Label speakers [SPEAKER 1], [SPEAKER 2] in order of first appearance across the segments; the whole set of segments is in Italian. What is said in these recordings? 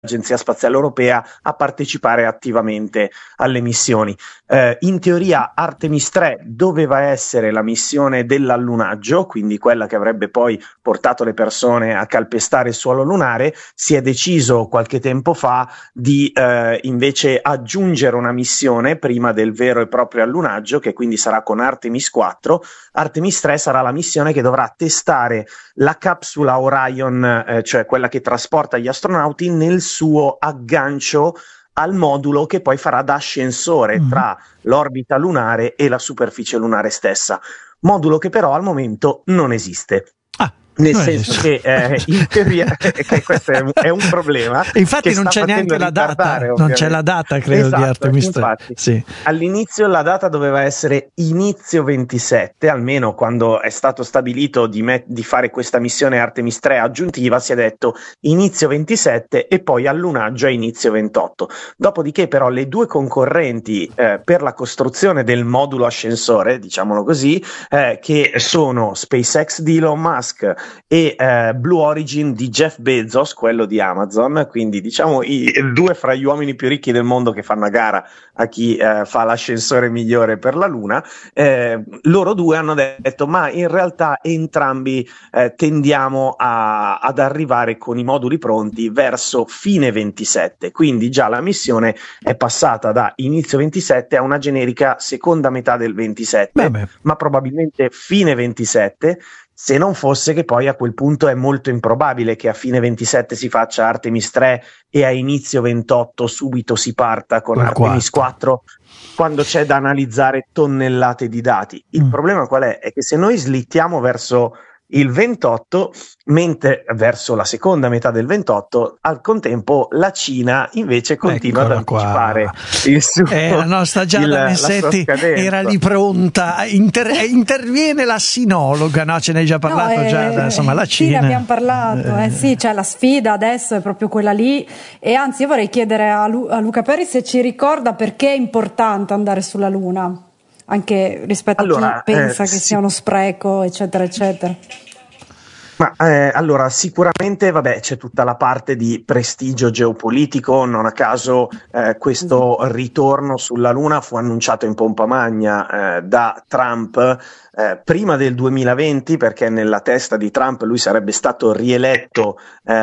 [SPEAKER 1] dell'Agenzia Spaziale Europea a partecipare attivamente alle missioni. In teoria Artemis 3 doveva essere la missione dell'allunaggio, quindi quella che avrebbe poi portato le persone a calpestare il suolo lunare. Si è deciso qualche tempo fa di invece aggiungere una missione prima del vero e proprio allunaggio, che quindi sarà con Artemis 4. Artemis 3 sarà la missione che dovrà testare la capsula Orion, cioè quella che trasporta gli astronauti, nel suo aggancio al modulo che poi farà da ascensore tra l'orbita lunare e la superficie lunare stessa. Modulo che però al momento non esiste. Nel senso che in teoria che questo è un problema.
[SPEAKER 2] Infatti non c'è neanche la data, non c'è la data, credo, esatto, di Artemis 3.
[SPEAKER 1] Infatti,
[SPEAKER 2] sì.
[SPEAKER 1] All'inizio la data doveva essere inizio 27, almeno quando è stato stabilito di fare questa missione Artemis 3 aggiuntiva si è detto inizio 27 e poi allunaggio a inizio 28. Dopodiché però le due concorrenti per la costruzione del modulo ascensore, diciamolo così, che sono SpaceX di Elon Musk e Blue Origin di Jeff Bezos, quello di Amazon, quindi diciamo i due fra gli uomini più ricchi del mondo che fanno a gara a chi fa l'ascensore migliore per la Luna. Loro due hanno detto ma in realtà entrambi tendiamo ad arrivare con i moduli pronti verso fine 27, quindi già la missione è passata da inizio 27 a una generica seconda metà del 27, ma probabilmente fine 27, se non fosse che poi a quel punto è molto improbabile che a fine 27 si faccia Artemis 3 e a inizio 28 subito si parta con Artemis 4, quando c'è da analizzare tonnellate di dati. Il problema qual è? È che se noi slittiamo verso il 28, mentre verso la seconda metà del 28, al contempo la Cina invece continua ad anticipare il suo,
[SPEAKER 2] la nostra Giada Messetti era lì pronta, interviene la sinologa, no? Ce ne hai già parlato, Giada, insomma la Cina.
[SPEAKER 3] Sì, ne abbiamo parlato, sì, cioè la sfida adesso è proprio quella lì, e anzi io vorrei chiedere a Luca Perri se ci ricorda perché è importante andare sulla Luna, anche rispetto a chi pensa che sia uno spreco, eccetera, eccetera.
[SPEAKER 1] Ma allora sicuramente c'è tutta la parte di prestigio geopolitico, non a caso questo ritorno sulla Luna fu annunciato in pompa magna da Trump prima del 2020, perché nella testa di Trump lui sarebbe stato rieletto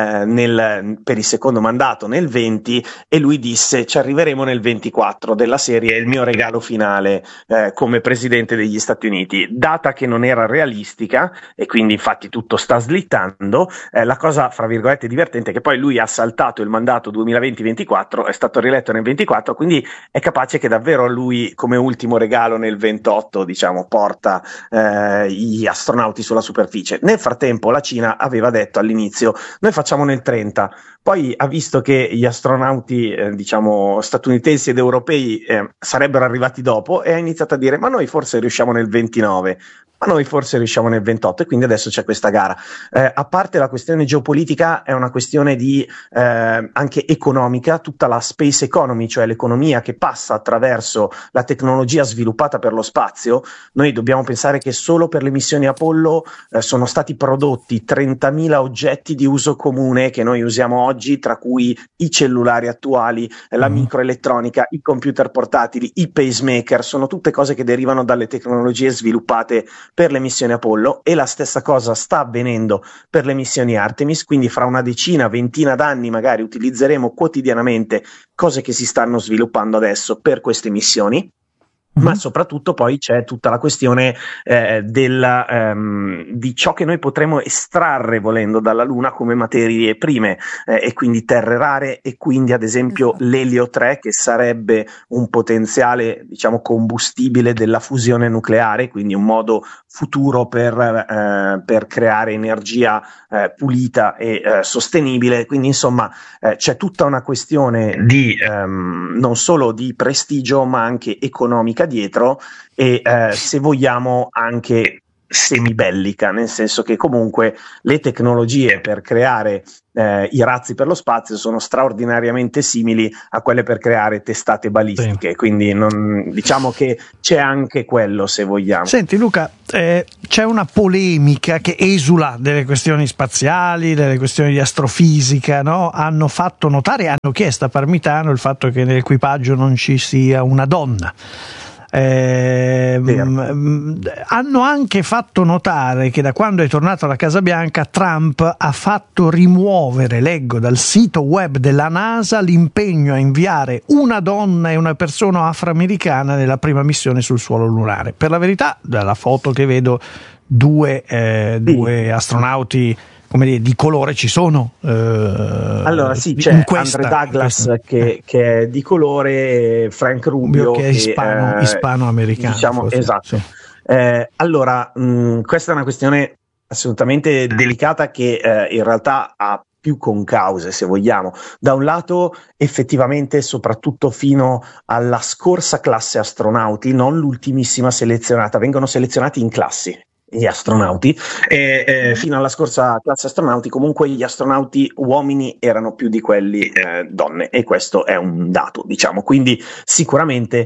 [SPEAKER 1] per il secondo mandato nel 20, e lui disse ci arriveremo nel 24, della serie il mio regalo finale come presidente degli Stati Uniti, data che non era realistica e quindi infatti tutto sta slittando. La cosa fra virgolette divertente è che poi lui ha saltato il mandato 2020-24, è stato rieletto nel 24, quindi è capace che davvero lui come ultimo regalo nel 28 diciamo porta gli astronauti sulla superficie. Nel frattempo la Cina aveva detto all'inizio noi facciamo nel 30, poi ha visto che gli astronauti diciamo statunitensi ed europei sarebbero arrivati dopo e ha iniziato a dire ma noi forse riusciamo nel 29, ma noi forse riusciamo nel 28, e quindi adesso c'è questa gara. A parte la questione geopolitica, è una questione di anche economica, tutta la space economy, cioè l'economia che passa attraverso la tecnologia sviluppata per lo spazio. Noi dobbiamo pensare che solo per le missioni Apollo sono stati prodotti 30.000 oggetti di uso comune che noi usiamo oggi, tra cui i cellulari attuali, la microelettronica, i computer portatili, i pacemaker, sono tutte cose che derivano dalle tecnologie sviluppate per le missioni Apollo, e la stessa cosa sta avvenendo per le missioni Artemis, quindi fra una ventina d'anni magari utilizzeremo quotidianamente cose che si stanno sviluppando adesso per queste missioni. Ma soprattutto poi c'è tutta la questione di ciò che noi potremo estrarre volendo dalla Luna come materie prime, e quindi terre rare, e quindi ad esempio l'elio 3, che sarebbe un potenziale diciamo combustibile della fusione nucleare, quindi un modo futuro per creare energia pulita e sostenibile. Quindi insomma c'è tutta una questione di non solo di prestigio ma anche economica dietro, e se vogliamo anche semibellica, nel senso che comunque le tecnologie per creare i razzi per lo spazio sono straordinariamente simili a quelle per creare testate balistiche, quindi diciamo che c'è anche quello, se vogliamo.
[SPEAKER 2] Senti Luca, c'è una polemica che esula delle questioni spaziali, delle questioni di astrofisica, no? Hanno fatto notare, hanno chiesto a Parmitano il fatto che nell'equipaggio non ci sia una donna. Hanno anche fatto notare che da quando è tornato alla Casa Bianca Trump ha fatto rimuovere, leggo dal sito web della NASA, l'impegno a inviare una donna e una persona afroamericana nella prima missione sul suolo lunare. Per la verità, dalla foto che vedo, due astronauti come dire, di colore ci sono.
[SPEAKER 1] Allora sì, c'è Andre Douglas che è di colore, Frank Rubio
[SPEAKER 2] che è ispano-americano.
[SPEAKER 1] Diciamo, forse, esatto. Sì. Allora, questa è una questione assolutamente delicata che in realtà ha più concause, se vogliamo. Da un lato, effettivamente, soprattutto fino alla scorsa classe astronauti, non l'ultimissima selezionata, vengono selezionati in classi gli astronauti, fino alla scorsa classe astronauti comunque gli astronauti uomini erano più di quelli donne, e questo è un dato, diciamo. Quindi sicuramente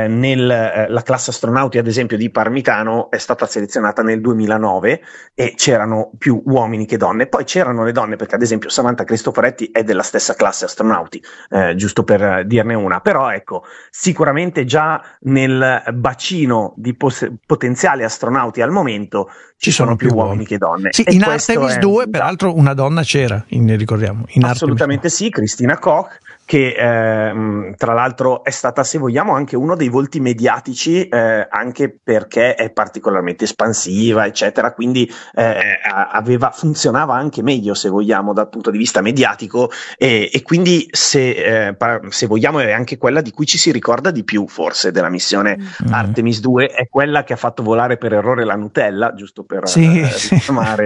[SPEAKER 1] la classe astronauti, ad esempio, di Parmitano è stata selezionata nel 2009 e c'erano più uomini che donne. Poi c'erano le donne, perché ad esempio Samantha Cristoforetti è della stessa classe astronauti, giusto per dirne una. Però ecco, sicuramente già nel bacino di potenziali astronauti al momento ci sono più uomini che donne.
[SPEAKER 2] Sì, in Artemis 2 peraltro una donna c'era, ricordiamo.
[SPEAKER 1] Assolutamente sì, Christina Koch, che tra l'altro è stata, se vogliamo, anche uno dei volti mediatici, anche perché è particolarmente espansiva, eccetera, quindi funzionava anche meglio, se vogliamo, dal punto di vista mediatico, e quindi se vogliamo è anche quella di cui ci si ricorda di più, forse, della missione Artemis 2, è quella che ha fatto volare per errore la Nutella, giusto per richiamare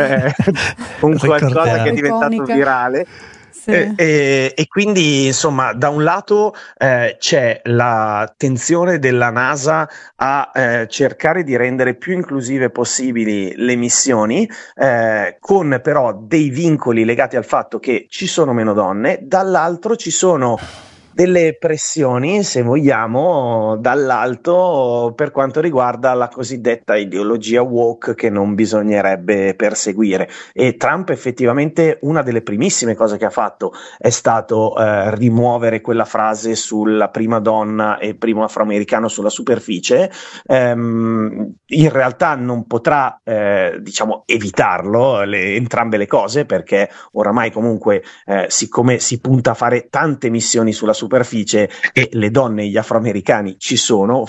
[SPEAKER 1] un qualcosa che è diventato virale. Sì. E quindi, insomma, da un lato c'è l'attenzione della NASA a cercare di rendere più inclusive possibili le missioni, con però dei vincoli legati al fatto che ci sono meno donne. Dall'altro ci sono delle pressioni, se vogliamo, dall'alto per quanto riguarda la cosiddetta ideologia woke che non bisognerebbe perseguire. E Trump, effettivamente, una delle primissime cose che ha fatto è stato rimuovere quella frase sulla prima donna e primo afroamericano sulla superficie. In realtà non potrà diciamo evitarlo, entrambe le cose, perché oramai comunque siccome si punta a fare tante missioni sulla superficie e le donne e gli afroamericani ci sono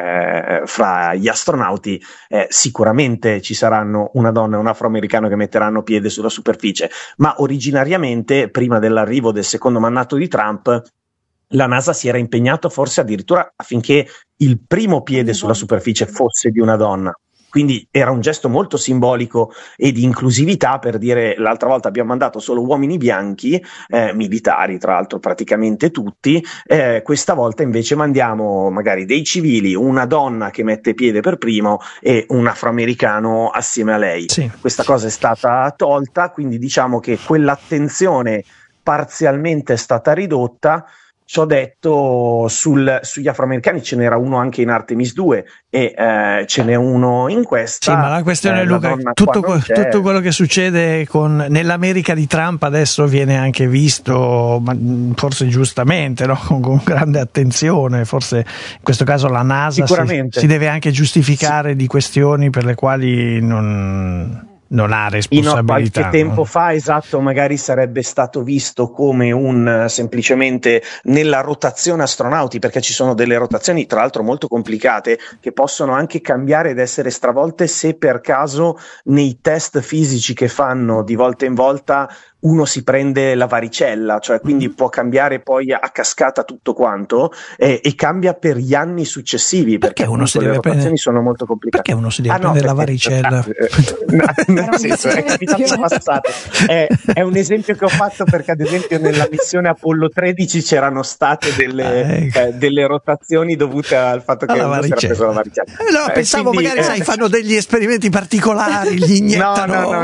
[SPEAKER 1] fra gli astronauti, sicuramente ci saranno una donna e un afroamericano che metteranno piede sulla superficie. Ma originariamente, prima dell'arrivo del secondo mandato di Trump, la NASA si era impegnata forse addirittura affinché il primo piede sulla superficie fosse di una donna. Quindi era un gesto molto simbolico e di inclusività, per dire: l'altra volta abbiamo mandato solo uomini bianchi, militari tra l'altro praticamente tutti, questa volta invece mandiamo magari dei civili, una donna che mette piede per primo e un afroamericano assieme a lei. Sì. Questa cosa è stata tolta, quindi diciamo che quell'attenzione parzialmente è stata ridotta. Ciò detto, sugli afroamericani ce n'era uno anche in Artemis 2 e ce n'è uno in questa.
[SPEAKER 2] Sì, ma la questione, Luca, tutto quello che succede nell'America di Trump adesso viene anche visto, forse giustamente, no? con grande attenzione. Forse in questo caso la NASA si deve anche giustificare di questioni per le quali non ha responsabilità.
[SPEAKER 1] Qualche tempo fa, esatto, magari sarebbe stato visto come semplicemente nella rotazione astronauti, perché ci sono delle rotazioni tra l'altro molto complicate che possono anche cambiare ed essere stravolte se per caso nei test fisici che fanno di volta in volta uno si prende la varicella, cioè quindi può cambiare poi a cascata tutto quanto, e cambia per gli anni successivi, perché
[SPEAKER 2] uno si deve
[SPEAKER 1] le rotazioni sono molto complicate.
[SPEAKER 2] Perché uno si deve prendere la varicella?
[SPEAKER 1] Nel senso, è capitato passato. È un esempio che ho fatto perché ad esempio nella missione Apollo 13 c'erano state delle rotazioni dovute al fatto che uno si era preso la varicella.
[SPEAKER 2] No, pensavo quindi, magari sai, fanno degli esperimenti particolari, gli iniettano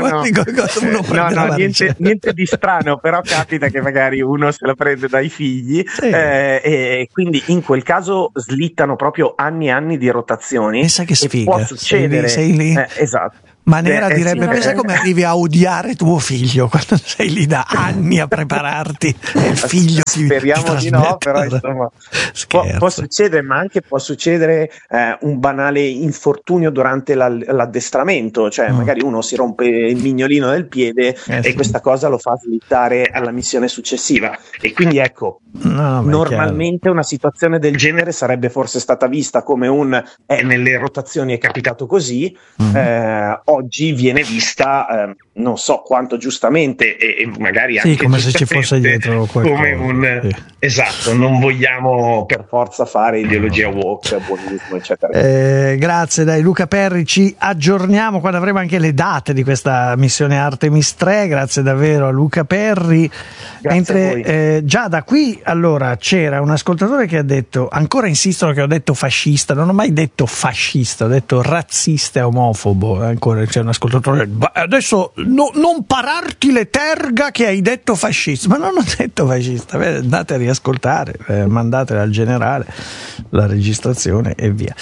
[SPEAKER 1] niente di strano, però capita che magari uno se la prende dai figli, e quindi in quel caso slittano proprio anni e anni di rotazioni.
[SPEAKER 2] Pensa che sfiga,
[SPEAKER 1] può succedere,
[SPEAKER 2] sei lì.
[SPEAKER 1] Esatto.
[SPEAKER 2] Manera direbbe, pensa come arrivi a odiare tuo figlio quando sei lì da anni a prepararti e il figlio
[SPEAKER 1] speriamo di no, però insomma può succedere, ma anche può succedere un banale infortunio durante l'addestramento, cioè magari uno si rompe il mignolino del piede e questa cosa lo fa slittare alla missione successiva, e quindi ecco, normalmente una situazione del genere sarebbe forse stata vista come nelle rotazioni è capitato così, oggi viene vista non so quanto giustamente e magari anche
[SPEAKER 2] come se ci fosse dietro qualcosa,
[SPEAKER 1] come esatto, non vogliamo per forza fare ideologia woke, buonismo eccetera.
[SPEAKER 2] Grazie, dai Luca Perri, ci aggiorniamo quando avremo anche le date di questa missione Artemis 3. Grazie davvero a Luca Perri. Mentre già da qui, allora, c'era un ascoltatore che ha detto, ancora insistono che ho detto fascista, non ho mai detto fascista, ho detto razzista e omofobo. Ancora c'è un ascoltatore, adesso non pararti le terga che hai detto fascista. Ma non ho detto fascista, andate a riascoltare, mandate al generale la registrazione e via.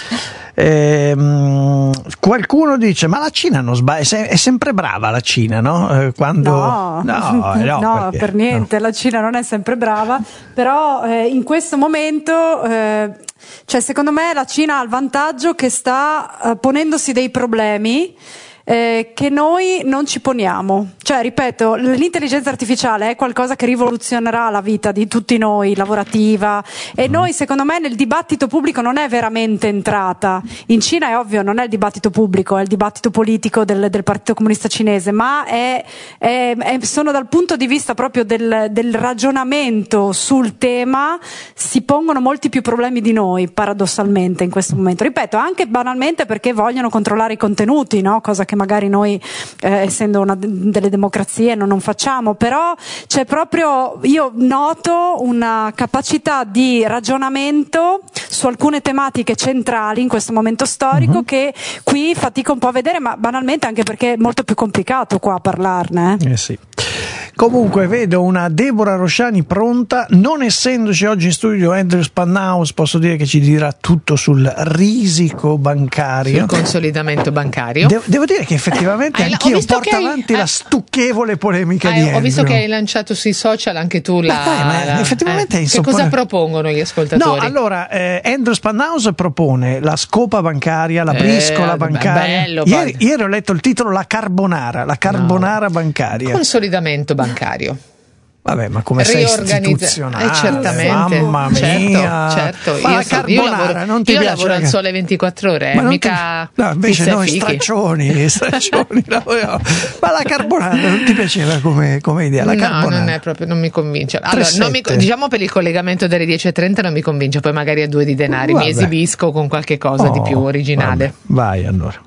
[SPEAKER 2] Qualcuno dice, ma la Cina non sbaglia, è sempre brava la Cina, no?
[SPEAKER 3] No, per niente, la Cina non è sempre brava, però in questo momento cioè secondo me la Cina ha il vantaggio che sta ponendosi dei problemi che noi non ci poniamo. Cioè, ripeto, l'intelligenza artificiale è qualcosa che rivoluzionerà la vita di tutti noi, lavorativa, e noi, secondo me, nel dibattito pubblico non è veramente entrata. In Cina è ovvio, non è il dibattito pubblico, è il dibattito politico del Partito Comunista Cinese, ma sono dal punto di vista proprio del ragionamento sul tema, si pongono molti più problemi di noi, paradossalmente, in questo momento. Ripeto, anche banalmente perché vogliono controllare i contenuti, no? Cosa che magari noi, essendo una delle democrazie, non facciamo, però c'è proprio, io noto una capacità di ragionamento su alcune tematiche centrali in questo momento storico che qui fatico un po' a vedere, ma banalmente anche perché è molto più complicato qua parlarne.
[SPEAKER 2] Sì. Comunque vedo una Deborah Rosciani pronta, non essendoci oggi in studio Andrew Spannaus, posso dire che ci dirà tutto sul risico bancario,
[SPEAKER 4] sul consolidamento bancario.
[SPEAKER 2] Devo dire che effettivamente anch'io porto avanti la stucchevole polemica di Andrew.
[SPEAKER 4] Ho visto che hai lanciato sui social anche tu
[SPEAKER 2] effettivamente
[SPEAKER 4] che cosa propongono gli ascoltatori?
[SPEAKER 2] No, allora Andrew Spannaus propone la scopa bancaria, la briscola bancaria.
[SPEAKER 4] Bello,
[SPEAKER 2] ieri ho letto il titolo la carbonara bancaria.
[SPEAKER 4] Consolidamento bancario.
[SPEAKER 2] Vabbè, ma come sei istituzionale?
[SPEAKER 4] Certamente.
[SPEAKER 2] Mamma mia.
[SPEAKER 4] Certo.
[SPEAKER 2] Ma la carbonara non ti piace?
[SPEAKER 4] Io lavoro al Sole 24 ore, mica
[SPEAKER 2] invece noi straccioni lavoriamo. Ma la carbonara non ti piaceva come idea? La carbonara.
[SPEAKER 4] No, non è proprio, non mi convince. Allora, diciamo per il collegamento delle 10:30 non mi convince, poi magari a 2 di denari mi esibisco con qualche cosa di più originale.
[SPEAKER 2] Vai allora.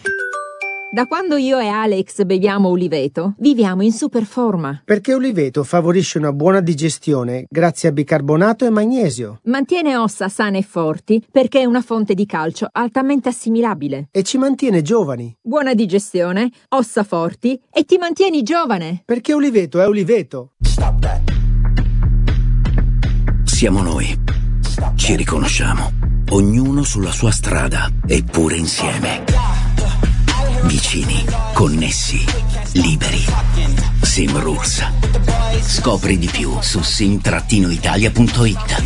[SPEAKER 5] Da quando io e Alex beviamo Uliveto, viviamo in super forma.
[SPEAKER 6] Perché Uliveto favorisce una buona digestione grazie a bicarbonato e magnesio.
[SPEAKER 5] Mantiene ossa sane e forti perché è una fonte di calcio altamente assimilabile.
[SPEAKER 6] E ci mantiene giovani.
[SPEAKER 5] Buona digestione, ossa forti e ti mantieni giovane.
[SPEAKER 6] Perché Uliveto è Uliveto.
[SPEAKER 7] Siamo noi. Ci riconosciamo. Ognuno sulla sua strada, eppure insieme. Vicini, connessi, liberi. Sim Rules. Scopri di più su sim-italia.it.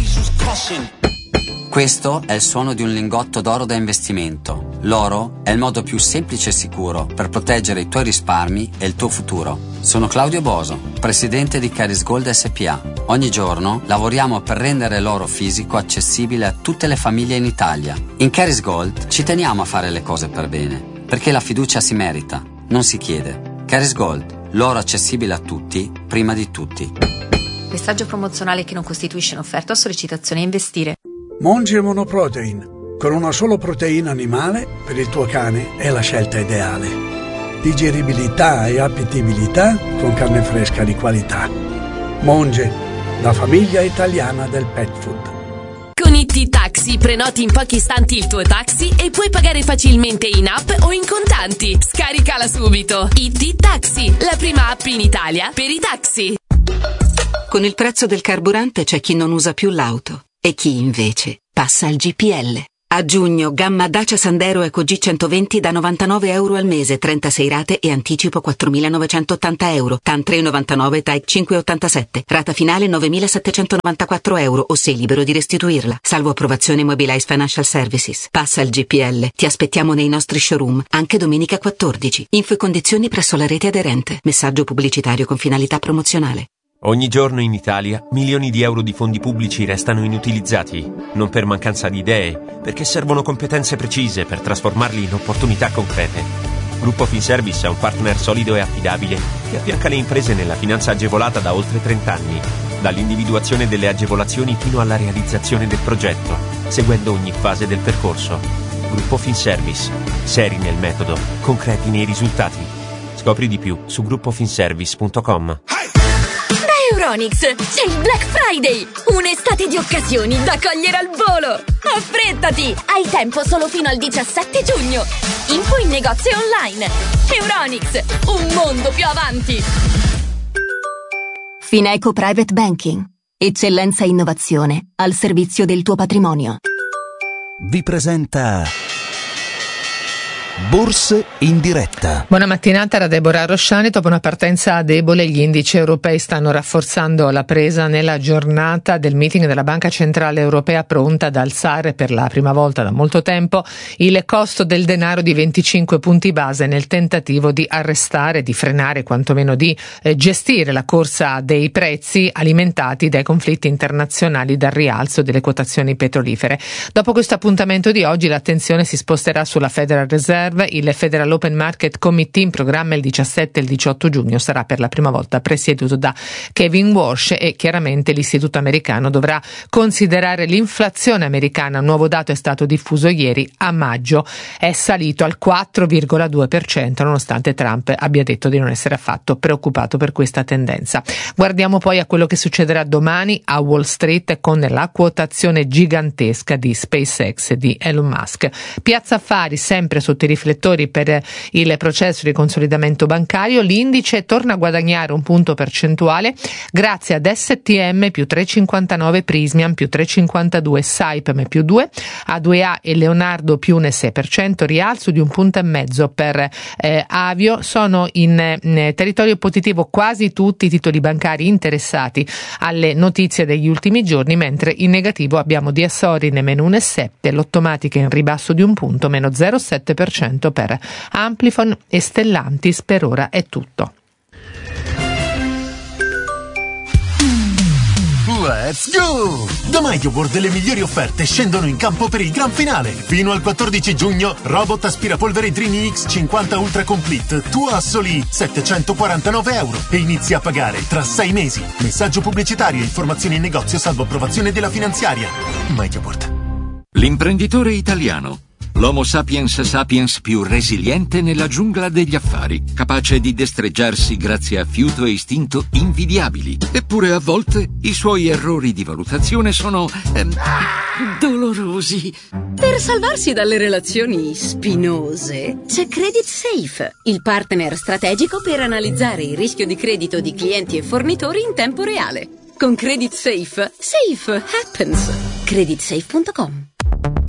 [SPEAKER 8] Questo è il suono di un lingotto d'oro da investimento. L'oro è il modo più semplice e sicuro per proteggere i tuoi risparmi e il tuo futuro. Sono Claudio Boso, presidente di Caris Gold SPA. Ogni giorno lavoriamo per rendere l'oro fisico accessibile a tutte le famiglie in Italia. In Caris Gold ci teniamo a fare le cose per bene, perché la fiducia si merita, non si chiede. Caris Gold, L'oro accessibile a tutti, prima di tutti.
[SPEAKER 9] Messaggio promozionale che non costituisce un'offerta o sollecitazione a investire.
[SPEAKER 10] Monge Monoprotein. Con una solo proteina animale, per il tuo cane è la scelta ideale. Digeribilità e appetibilità con carne fresca di qualità. Monge, la famiglia italiana del pet food.
[SPEAKER 11] Con IT Taxi prenoti in pochi istanti il tuo taxi e puoi pagare facilmente in app o in contanti. Scaricala subito. IT Taxi, la prima app in Italia per i taxi.
[SPEAKER 12] Con il prezzo del carburante c'è chi non usa più l'auto e chi invece passa al GPL. A giugno, gamma Dacia Sandero Eco G120 da €99 al mese, 36 rate e anticipo €4.980, TAN 3,99, TAE 5,87, rata finale €9.794 o sei libero di restituirla, salvo approvazione Mobilize Financial Services. Passa al GPL, ti aspettiamo nei nostri showroom, anche domenica 14. Info e condizioni presso la rete aderente. Messaggio pubblicitario con finalità promozionale.
[SPEAKER 13] Ogni giorno in Italia milioni di euro di fondi pubblici restano inutilizzati, non per mancanza di idee, perché servono competenze precise per trasformarli in opportunità concrete. Gruppo Finservice è un partner solido e affidabile che affianca le imprese nella finanza agevolata da oltre 30 anni, dall'individuazione delle agevolazioni fino alla realizzazione del progetto, seguendo ogni fase del percorso. Gruppo Finservice, seri nel metodo, concreti nei risultati. Scopri di più su gruppofinservice.com.
[SPEAKER 11] Euronics, c'è il Black Friday! Un'estate di occasioni da cogliere al volo! Affrettati! Hai tempo solo fino al 17 giugno! Info in negozio online! Euronics, un mondo più avanti!
[SPEAKER 14] Fineco Private Banking. Eccellenza e innovazione al servizio del tuo patrimonio.
[SPEAKER 15] Vi presenta Borse in diretta.
[SPEAKER 4] Buona mattinata da Deborah Rosciani. Dopo una partenza debole, gli indici europei stanno rafforzando la presa nella giornata del meeting della Banca Centrale Europea, pronta ad alzare per la prima volta da molto tempo il costo del denaro di 25 punti base nel tentativo di arrestare, di frenare, quantomeno di gestire la corsa dei prezzi alimentati dai conflitti internazionali, dal rialzo delle quotazioni petrolifere. Dopo questo appuntamento di oggi l'attenzione si sposterà sulla Federal Reserve. Il Federal Open Market Committee, in programma il 17 e il 18 giugno, sarà per la prima volta presieduto da Kevin Warsh e chiaramente l'Istituto americano dovrà considerare l'inflazione americana. Un nuovo dato è stato diffuso ieri. A maggio è salito al 4,2%, nonostante Trump abbia detto di non essere affatto preoccupato per questa tendenza. Guardiamo poi a quello che succederà domani a Wall Street con la quotazione gigantesca di SpaceX di Elon Musk. Piazza Affari sempre sotto i riflettori per il processo di consolidamento bancario. L'indice torna a guadagnare un punto percentuale grazie ad STM più 3,59, Prysmian più 3,52, Saipem più 2, A2A e Leonardo più 1,6%, rialzo di un punto e mezzo per Avio. Sono in territorio positivo quasi tutti i titoli bancari interessati alle notizie degli ultimi giorni, mentre in negativo abbiamo Diasorin meno 1,7, Lottomatica in ribasso di un punto, meno 0,7% per Amplifon e Stellantis. Per ora è tutto.
[SPEAKER 16] Let's go! Da MyYogurt le migliori offerte scendono in campo per il gran finale. Fino al 14 giugno, robot aspirapolvere Dreamy X 50 Ultra Complete, tu a soli €749 e inizi a pagare tra 6 mesi. Messaggio pubblicitario e informazioni in negozio salvo approvazione della finanziaria. MyYogurt.
[SPEAKER 17] L'imprenditore italiano. L'Homo sapiens sapiens più resiliente nella giungla degli affari, capace di destreggiarsi grazie a fiuto e istinto invidiabili. Eppure a volte i suoi errori di valutazione sono dolorosi.
[SPEAKER 18] Per salvarsi dalle relazioni spinose, c'è Credit Safe, il partner strategico per analizzare il rischio di credito di clienti e fornitori in tempo reale. Con Credit Safe, safe happens. Creditsafe.com.